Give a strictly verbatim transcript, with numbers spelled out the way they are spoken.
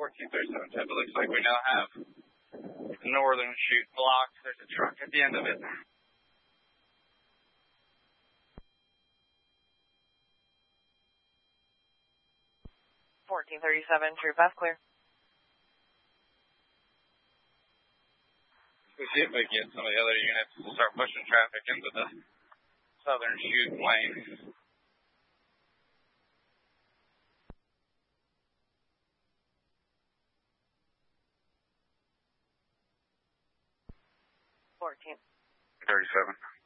fourteen thirty-seven type. It looks like we now have the northern chute blocked. There's a truck at the end of it. fourteen thirty-seven, true path clear. We'll see if we get some of the other units to start pushing traffic into the southern chute lane. fourteen thirty-seven.